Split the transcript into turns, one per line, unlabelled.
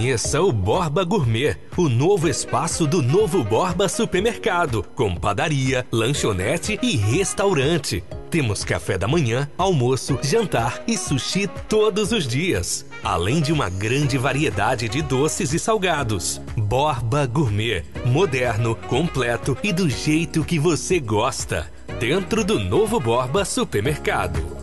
Conheça o Borba Gourmet, o novo espaço do Novo Borba Supermercado, com padaria, lanchonete e restaurante. Temos café da manhã, almoço, jantar e sushi todos os dias. Além de uma grande variedade de doces e salgados. Borba Gourmet, moderno, completo e do jeito que você gosta. Dentro do Novo Borba Supermercado.